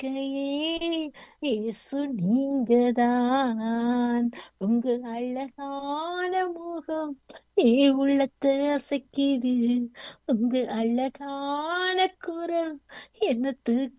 வாழ்க்கையே இயேசு நீங்கதான். உங்க அழகான முகம் ஏ உள்ளத்தை அசைக்குது. உங்க அழகான குரல் என்ன